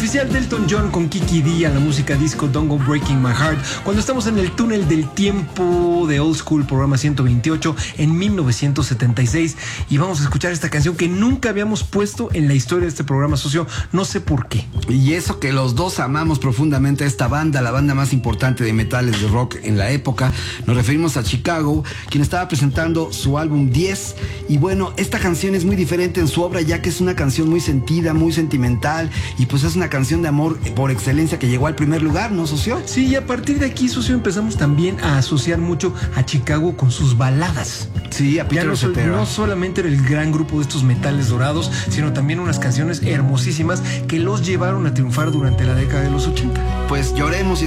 oficial de Elton John con Kiki Dee a la música disco Don't Go Breaking My Heart, cuando estamos en el túnel del tiempo de Old School, programa 128 en 1976, y vamos a escuchar esta canción que nunca habíamos puesto en la historia de este programa, socio, no sé por qué. Y eso que los dos amamos profundamente a esta banda, la banda más importante de metales de rock en la época. Nos referimos a Chicago, quien estaba presentando su álbum 10, y bueno, esta canción es muy diferente en su obra, ya que es una canción muy sentida, muy sentimental, y pues es una canción de amor por excelencia que llegó al primer lugar, ¿no, socio? Sí, y a partir de aquí, socio, empezamos también a asociar mucho a Chicago con sus baladas. Sí, a Peter Cetera. No solamente era el gran grupo de estos metales dorados, sino también unas canciones hermosísimas que los llevaron a triunfar durante la década de los 80. Pues lloremos y